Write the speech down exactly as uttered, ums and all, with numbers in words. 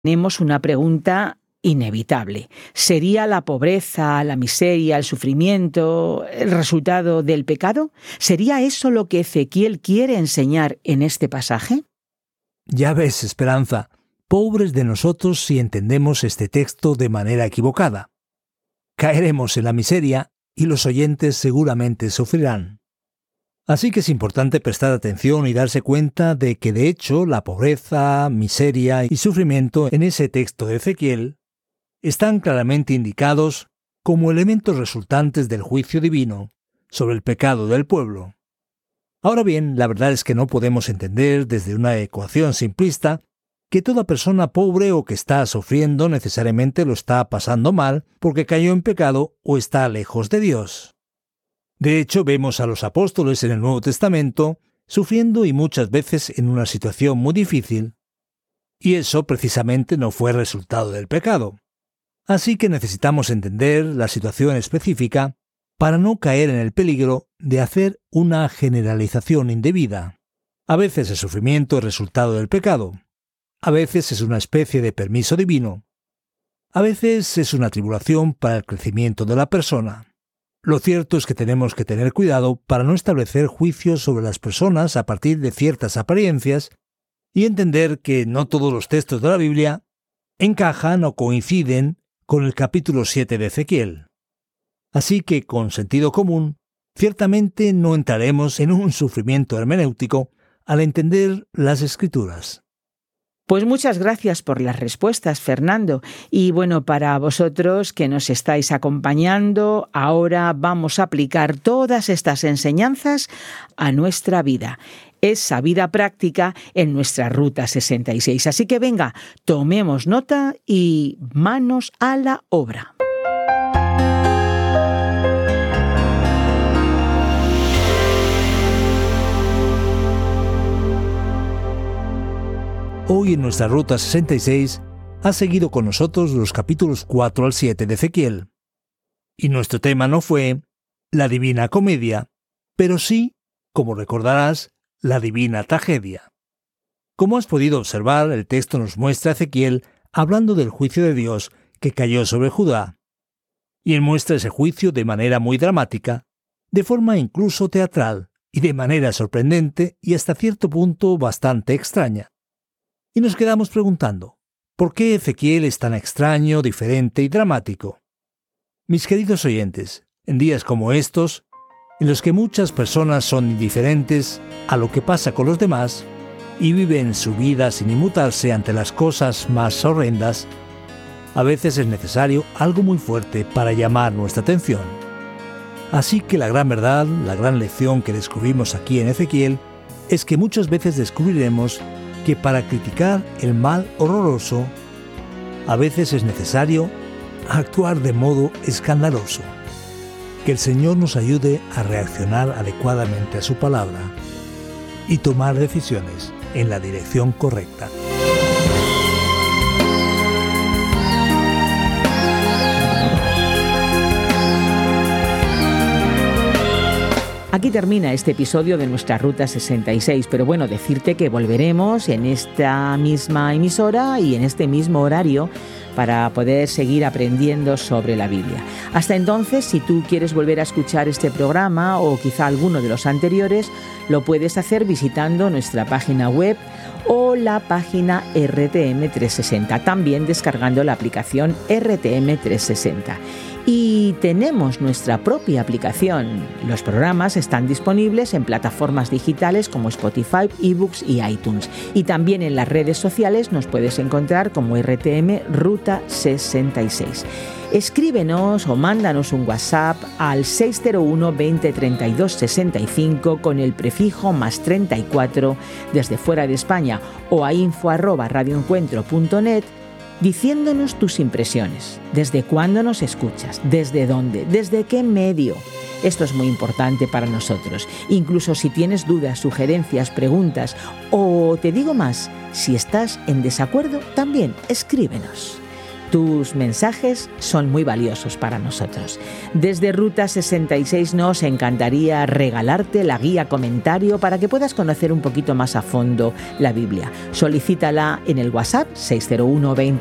Tenemos una pregunta inevitable. ¿Sería la pobreza, la miseria, el sufrimiento el resultado del pecado? ¿Sería eso lo que Ezequiel quiere enseñar en este pasaje? Ya ves, Esperanza, pobres de nosotros si entendemos este texto de manera equivocada. Caeremos en la miseria y los oyentes seguramente sufrirán. Así que es importante prestar atención y darse cuenta de que de hecho la pobreza, miseria y sufrimiento en ese texto de Ezequiel están claramente indicados como elementos resultantes del juicio divino sobre el pecado del pueblo. Ahora bien, la verdad es que no podemos entender desde una ecuación simplista que toda persona pobre o que está sufriendo necesariamente lo está pasando mal porque cayó en pecado o está lejos de Dios. De hecho, vemos a los apóstoles en el Nuevo Testamento sufriendo y muchas veces en una situación muy difícil, y eso precisamente no fue resultado del pecado. Así que necesitamos entender la situación específica para no caer en el peligro de hacer una generalización indebida. A veces el sufrimiento es resultado del pecado, a veces es una especie de permiso divino, a veces es una tribulación para el crecimiento de la persona. Lo cierto es que tenemos que tener cuidado para no establecer juicios sobre las personas a partir de ciertas apariencias y entender que no todos los textos de la Biblia encajan o coinciden con el capítulo siete de Ezequiel. Así que, con sentido común, ciertamente no entraremos en un sufrimiento hermenéutico al entender las Escrituras. Pues muchas gracias por las respuestas, Fernando. Y bueno, para vosotros que nos estáis acompañando, ahora vamos a aplicar todas estas enseñanzas a nuestra vida. Esa vida práctica en nuestra Ruta sesenta y seis. Así que venga, tomemos nota y manos a la obra. Hoy en nuestra Ruta sesenta y seis ha seguido con nosotros los capítulos cuatro al siete de Ezequiel. Y nuestro tema no fue la Divina Comedia, pero sí, como recordarás, la Divina Tragedia. Como has podido observar, el texto nos muestra a Ezequiel hablando del juicio de Dios que cayó sobre Judá. Y él muestra ese juicio de manera muy dramática, de forma incluso teatral, y de manera sorprendente y hasta cierto punto bastante extraña. Y nos quedamos preguntando, ¿por qué Ezequiel es tan extraño, diferente y dramático? Mis queridos oyentes, en días como estos, en los que muchas personas son indiferentes a lo que pasa con los demás y viven su vida sin inmutarse ante las cosas más horrendas, a veces es necesario algo muy fuerte para llamar nuestra atención. Así que la gran verdad, la gran lección que descubrimos aquí en Ezequiel, es que muchas veces descubriremos que para criticar el mal horroroso, a veces es necesario actuar de modo escandaloso. Que el Señor nos ayude a reaccionar adecuadamente a su palabra y tomar decisiones en la dirección correcta. Aquí termina este episodio de nuestra Ruta sesenta y seis, pero bueno, decirte que volveremos en esta misma emisora y en este mismo horario para poder seguir aprendiendo sobre la Biblia. Hasta entonces, si tú quieres volver a escuchar este programa o quizá alguno de los anteriores, lo puedes hacer visitando nuestra página web o la página R T M trescientos sesenta, también descargando la aplicación R T M trescientos sesenta. Y tenemos nuestra propia aplicación. Los programas están disponibles en plataformas digitales como Spotify, eBooks y iTunes. Y también en las redes sociales nos puedes encontrar como R T M Ruta sesenta y seis. Escríbenos o mándanos un WhatsApp al seis cero uno veinte treinta y dos sesenta y cinco con el prefijo más treinta y cuatro desde fuera de España o a info arroba radioencuentro punto net diciéndonos tus impresiones. ¿Desde cuándo nos escuchas? ¿Desde dónde? ¿Desde qué medio? Esto es muy importante para nosotros. Incluso si tienes dudas, sugerencias, preguntas o, te digo más, si estás en desacuerdo, también escríbenos. Tus mensajes son muy valiosos para nosotros. Desde Ruta sesenta y seis nos encantaría regalarte la guía comentario para que puedas conocer un poquito más a fondo la Biblia. Solicítala en el WhatsApp seis cero uno, veinte